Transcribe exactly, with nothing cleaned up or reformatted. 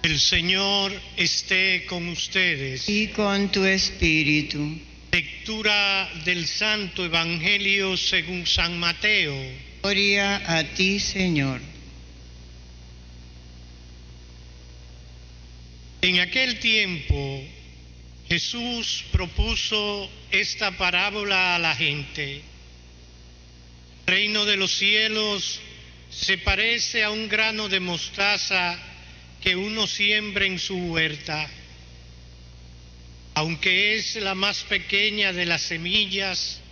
El Señor esté con ustedes. Y con tu espíritu. Lectura del Santo Evangelio según San Mateo. Gloria a ti, Señor. En aquel tiempo, Jesús propuso esta parábola a la gente. El reino de los cielos se parece a un grano de mostaza que uno siembra en su huerta. Aunque es la más pequeña de las semillas,